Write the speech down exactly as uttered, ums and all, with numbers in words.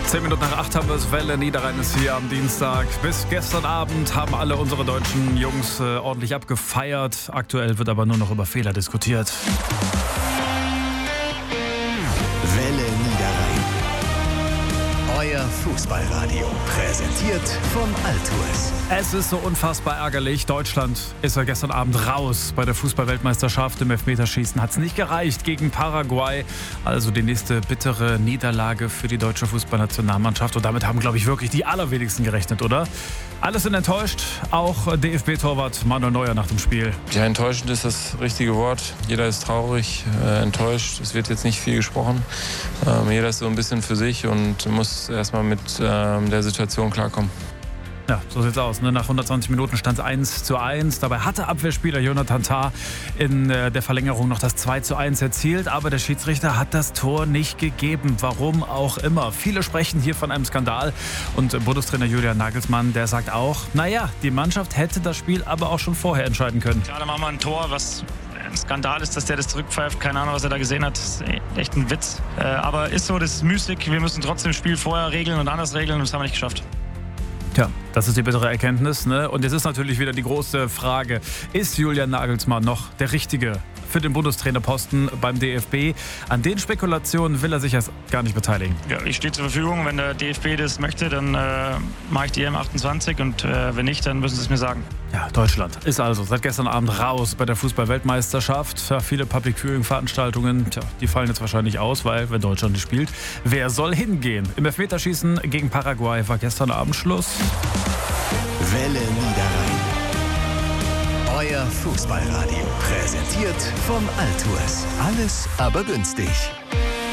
Zehn Minuten nach acht haben wir es. Welle Niederrhein ist hier am Dienstag. Bis gestern Abend haben alle unsere deutschen Jungs äh, ordentlich abgefeiert. Aktuell wird aber nur noch über Fehler diskutiert. Welle Niederrhein. Euer Fußballradio. Präsentiert vom Altours. Es ist so unfassbar ärgerlich. Deutschland ist ja gestern Abend raus bei der Fußball-Weltmeisterschaft. Im Elfmeterschießen hat es nicht gereicht gegen Paraguay. Also die nächste bittere Niederlage für die deutsche Fußballnationalmannschaft. Und damit haben, glaube ich, wirklich die allerwenigsten gerechnet, oder? Alle sind enttäuscht. Auch D F B-Torwart Manuel Neuer nach dem Spiel. Ja, enttäuschend ist das richtige Wort. Jeder ist traurig, äh, enttäuscht. Es wird jetzt nicht viel gesprochen. Ähm, jeder ist so ein bisschen für sich und muss erstmal mit ähm, der Situation klarkommen. Ja, so sieht's aus. Ne? Nach hundertzwanzig Minuten stand es eins zu eins. Dabei hatte Abwehrspieler Jonathan Tah in äh, der Verlängerung noch das zwei zu eins erzielt. Aber der Schiedsrichter hat das Tor nicht gegeben. Warum auch immer. Viele sprechen hier von einem Skandal. Und äh, Bundestrainer Julian Nagelsmann, der sagt auch, naja, die Mannschaft hätte das Spiel aber auch schon vorher entscheiden können. Klar, da machen wir ein Tor, was ein Skandal ist, dass der das zurückpfeift. Keine Ahnung, was er da gesehen hat. Das ist echt ein Witz. Äh, aber ist so, das ist müßig. Wir müssen trotzdem das Spiel vorher regeln und anders regeln. Und das haben wir nicht geschafft. Tja, das ist die bittere Erkenntnis, ne? Und jetzt ist natürlich wieder die große Frage, ist Julian Nagelsmann noch der Richtige für den Bundestrainerposten beim D F B? An den Spekulationen will er sich erst gar nicht beteiligen. Ja, ich stehe zur Verfügung. Wenn der D F B das möchte, dann äh, mache ich die E M achtundzwanzig und äh, wenn nicht, dann müssen sie es mir sagen. Ja, Deutschland ist also seit gestern Abend raus bei der Fußball-Weltmeisterschaft. Ja, viele Public-Viewing-Veranstaltungen, tja, die fallen jetzt wahrscheinlich aus, weil wenn Deutschland nicht spielt, wer soll hingehen? Im Elfmeterschießen gegen Paraguay war gestern Abend Schluss. Welle Niederrhein. Euer Fußballradio. Präsentiert vom Altours. Alles aber günstig.